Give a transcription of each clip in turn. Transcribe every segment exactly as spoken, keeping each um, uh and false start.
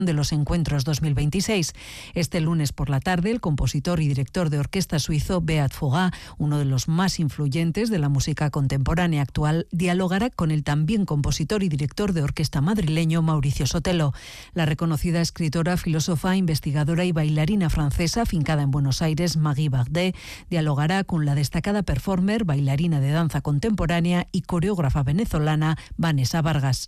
de los encuentros dos mil veintiséis. Este lunes por la tarde, el compositor y director de orquesta suizo Beat Fogat, uno de los más influyentes de la música contemporánea actual, dialogará con el también compositor y director de orquesta madrileño Mauricio Sotelo. La reconocida escritora, filósofa, investigadora y bailarina francesa afincada en Buenos Aires, Marie Bardet, dialogará con la destacada performer, bailarina de danza contemporánea y coreógrafa venezolana Vanessa Vargas.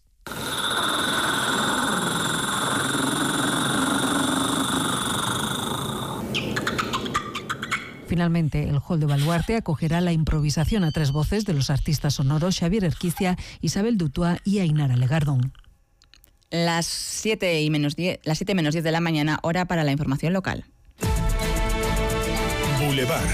Finalmente, el Hall de Baluarte acogerá la improvisación a tres voces de los artistas sonoros Xavier Erquicia, Isabel Dutoit y Ainara Legardón. Las siete y menos diez, las siete menos diez de la mañana, hora para la información local. Boulevard.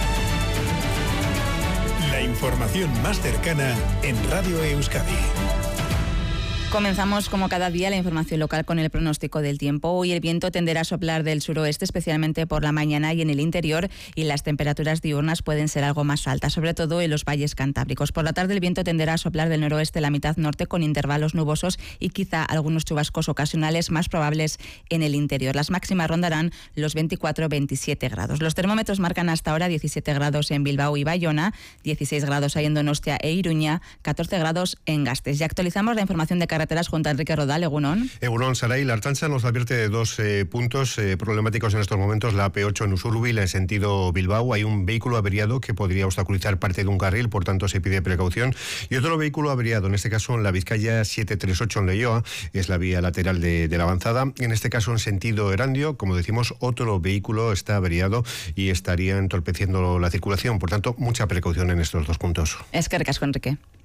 La información más cercana en Radio Euskadi. Comenzamos como cada día la información local con el pronóstico del tiempo. Hoy el viento tenderá a soplar del suroeste, especialmente por la mañana y en el interior, y las temperaturas diurnas pueden ser algo más altas, sobre todo en los valles cantábricos. Por la tarde el viento tenderá a soplar del noroeste, la mitad norte, con intervalos nubosos y quizá algunos chubascos ocasionales más probables en el interior. Las máximas rondarán los veinticuatro a veintisiete grados. Los termómetros marcan hasta ahora diecisiete grados en Bilbao y Bayona, dieciséis grados ahí en Donostia e Iruña, catorce grados en Gasteiz. Ya actualizamos la información de carretera junto a Enrique Rodal. Egunon. Egunon, Saray. La Ertzaintza nos advierte de dos eh, puntos eh, problemáticos en estos momentos. La A P ocho en Usurbil, en sentido Bilbao. Hay un vehículo averiado que podría obstaculizar parte de un carril, por tanto se pide precaución. Y otro vehículo averiado, en este caso en la Vizcaya setecientos treinta y ocho en Leioa, es la vía lateral de, de la avanzada. En este caso en sentido Erandio, como decimos, otro vehículo está averiado y estaría entorpeciendo la circulación. Por tanto, mucha precaución en estos dos puntos. Es que recasco, Enrique.